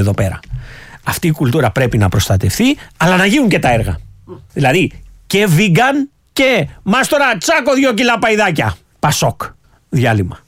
εδώ πέρα. Αυτή η κουλτούρα πρέπει να προστατευτεί, αλλά να γίνουν και τα έργα. Δηλαδή και vegan και μας τώρα τσάκο 2 κιλά παϊδάκια. Πασόκ. Διάλειμμα.